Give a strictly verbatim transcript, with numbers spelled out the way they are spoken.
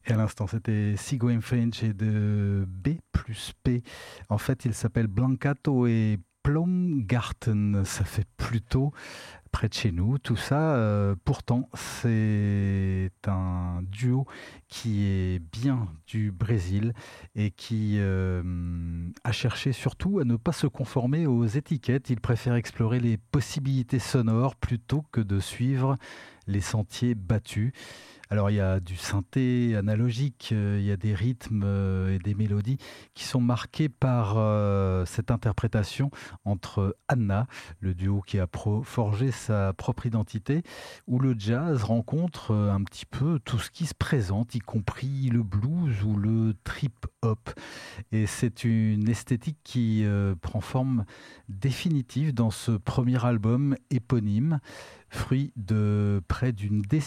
Et à l'instant, c'était Sigwin Finch et de B plus P. En fait, il s'appelle Blancato et Plumgarten. Ça fait plutôt près de chez nous. Tout ça, euh, pourtant, c'est un duo qui est bien du Brésil et qui euh, a cherché surtout à ne pas se conformer aux étiquettes. Il préfère explorer les possibilités sonores plutôt que de suivre les sentiers battus. Alors il y a du synthé analogique, euh, il y a des rythmes euh, et des mélodies qui sont marqués par euh, cette interprétation entre Anna, le duo qui a pro- forgé sa propre identité, où le jazz rencontre euh, un petit peu tout ce qui se présente, y compris le blues ou le trip-hop. Et c'est une esthétique qui euh, prend forme définitive dans ce premier album éponyme, fruit de près d'une décennie